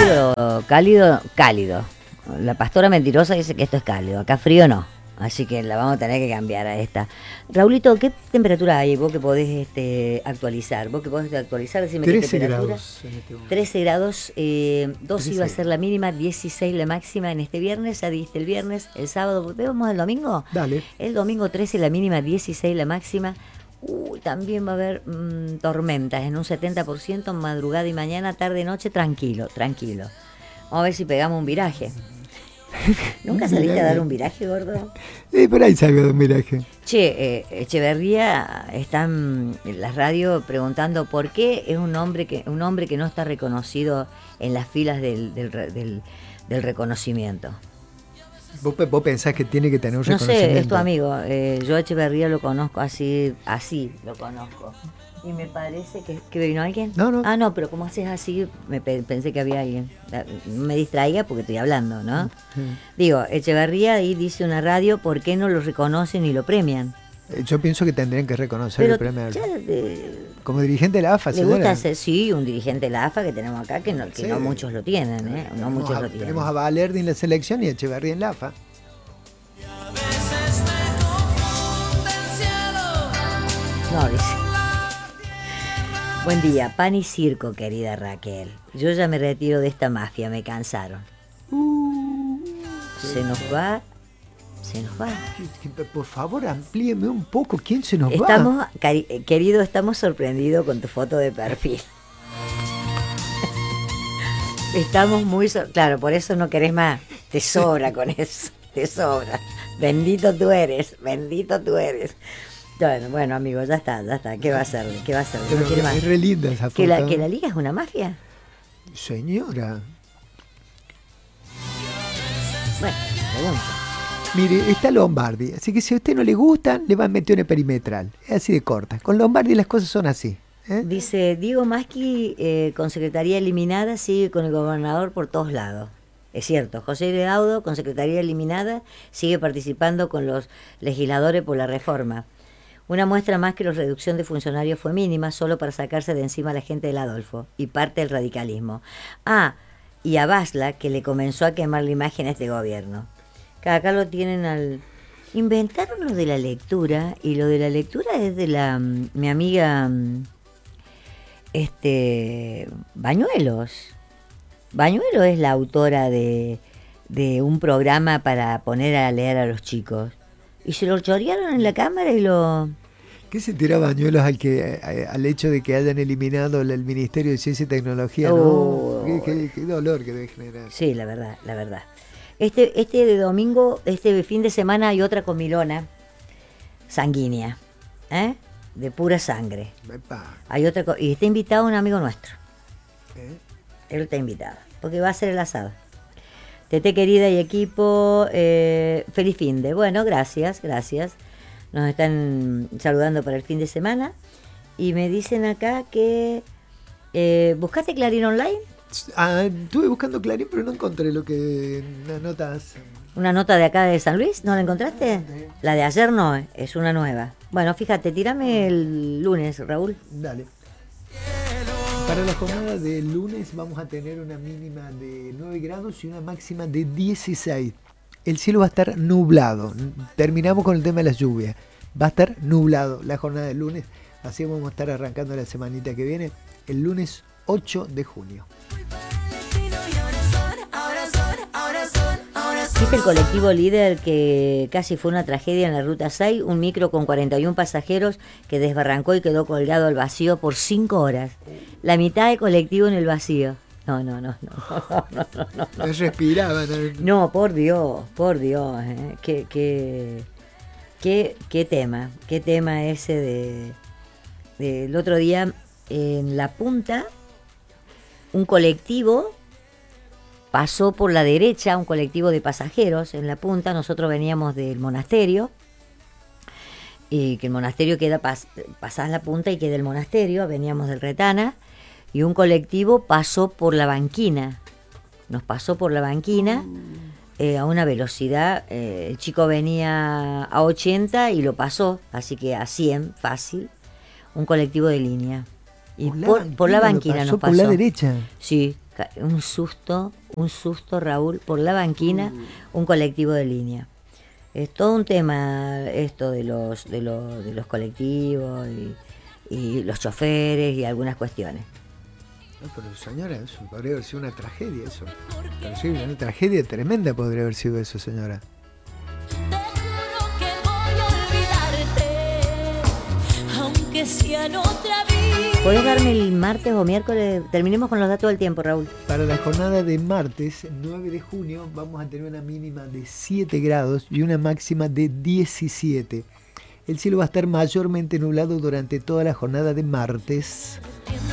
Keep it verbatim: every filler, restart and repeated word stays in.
cálido, cálido, cálido. La pastora mentirosa dice que esto es cálido, acá frío no. Así que la vamos a tener que cambiar a esta. Raulito, ¿qué temperatura hay? Vos que podés este, actualizar. Vos que podés actualizar, decime qué temperatura. grados en este momento. trece grados, eh, doce trece. iba a ser la mínima, dieciséis la máxima en este viernes. Ya dijiste el viernes, el sábado. ¿Vemos el domingo? Dale. El domingo trece la mínima, dieciséis la máxima. Uy, también va a haber mmm, tormentas en un setenta por ciento, madrugada y mañana, tarde, noche, tranquilo, tranquilo. Vamos a ver si pegamos un viraje. ¿Nunca saliste a dar un viraje, gordo? Sí, por ahí salgo de un viraje. Che, eh, Echeverría están en la radio preguntando por qué es un hombre que un hombre que no está reconocido en las filas del, del, del, del reconocimiento. ¿Vos, vos pensás que tiene que tener un No reconocimiento? sé, es tu amigo. Eh, yo a Echeverría lo conozco así, así lo conozco. Y me parece que, que vino alguien. No, no. Ah, no, pero como haces así, me pe- pensé que había alguien. No me distraiga porque estoy hablando, ¿no? Sí. Digo, Echeverría ahí dice una radio, ¿por qué no lo reconocen y lo premian? Eh, Yo pienso que tendrían que reconocer Pero el premio. ya, eh, Como dirigente de la A F A, le señora. gusta ser, sí, un dirigente de la A F A que tenemos acá, que no, que Sí. no muchos lo tienen, ¿eh? No Tenemos muchos a, lo tienen. tenemos a Valerdi en la selección y a Echeverría en la A F A. No, dice. Buen día, pan y circo, querida Raquel. Yo ya me retiro de esta mafia, me cansaron. Se nos va, se nos va. Que- que- Por favor, amplíeme un poco. ¿Quién se nos va? Estamos, cari- eh, querido, estamos sorprendidos con tu foto de perfil. Estamos muy... so- claro, por eso no querés más. Te sobra con eso, te sobra. Bendito tú eres, bendito tú eres. Bueno, bueno, amigo, ya está, ya está. ¿Qué va a hacerle? ¿Qué va a hacerle? No Pero quiere más. es re linda esa foto. ¿Que la, ¿Que la liga es una mafia? Señora, Bueno, pregunto. mire, está Lombardi. Así que si a usted no le gustan, le van a meter una perimetral. Es así de corta. Con Lombardi las cosas son así. ¿eh? Dice, Diego Maschi, eh, con secretaría eliminada, sigue con el gobernador por todos lados. Es cierto, José Leaudo, con secretaría eliminada, sigue participando con los legisladores por la reforma. Una muestra más que la reducción de funcionarios fue mínima, solo para sacarse de encima a la gente del Adolfo y parte del radicalismo. Ah, y a Basla, que le comenzó a quemar la imagen a este gobierno. Que acá lo tienen al... Inventaron lo de la lectura, y lo de la lectura es de la mm, mi amiga mm, este Bañuelos. Bañuelos es la autora de, de un programa para poner a leer a los chicos. Y se lo chorearon en la cámara y lo... ¿Qué se tira Bañuelos al, que, a- al hecho de que hayan eliminado el, el Ministerio de Ciencia y Tecnología? Oh. ¿No? Qué, qué- qué dolor que debe generar. Sí, la verdad, la verdad. Este, este de domingo, este fin de semana hay otra comilona sanguínea, ¿eh? De pura sangre. Epa, Hay otra co- y está invitado un amigo nuestro. ¿eh? Él está invitado, porque va a ser el asado. Tete querida y equipo, eh, feliz fin de. Bueno, gracias, gracias. Nos están saludando para el fin de semana. Y me dicen acá que... Eh, ¿Buscaste Clarín Online? Ah, estuve buscando Clarín, pero no encontré lo que las notas. ¿Una nota de acá de San Luis? ¿No la encontraste? La de ayer no, es una nueva. Bueno, fíjate, tírame el lunes, Raúl. Dale. Para la jornada del lunes vamos a tener una mínima de nueve grados y una máxima de dieciséis. El cielo va a estar nublado. Terminamos con el tema de las lluvias. Va a estar nublado la jornada del lunes. Así vamos a estar arrancando la semanita que viene, el lunes ocho de junio. ¿Viste el colectivo líder que casi fue una tragedia en la ruta seis? Un micro con cuarenta y uno pasajeros que desbarrancó y quedó colgado al vacío por cinco horas. La mitad del colectivo en el vacío. No, no, no, no, no, no, no, no. No respiraban. No, por Dios, por Dios. ¿eh? ¿Qué, qué, qué, qué tema? ¿Qué tema ese de, de el otro día en La Punta? Un colectivo pasó por la derecha, un colectivo de pasajeros en La Punta. Nosotros veníamos del monasterio, y que el monasterio queda, pas, pasás La Punta y queda el monasterio. Veníamos del Retana y un colectivo pasó por la banquina. Nos pasó por la banquina eh, a una velocidad. Eh, el chico venía a ochenta y lo pasó, así que a cien, fácil. Un colectivo de línea. Y Por la por, por la banquina banquina lo pasó, nos pasó. por la derecha. Sí, Ca- Un susto, un susto, Raúl, por la banquina, un colectivo de línea. Es todo un tema esto de los, de los, de los colectivos y, y los choferes y algunas cuestiones. No, pero señora, eso podría haber sido una tragedia eso. Terrible, una tragedia tremenda podría haber sido eso, señora. Te juro que voy a olvidarte, aunque sea en otra vida. ¿Podés darme el martes o miércoles? Terminemos con los datos del tiempo, Raúl. Para la jornada de martes, nueve de junio, vamos a tener una mínima de siete grados y una máxima de diecisiete. El cielo va a estar mayormente nublado durante toda la jornada de martes.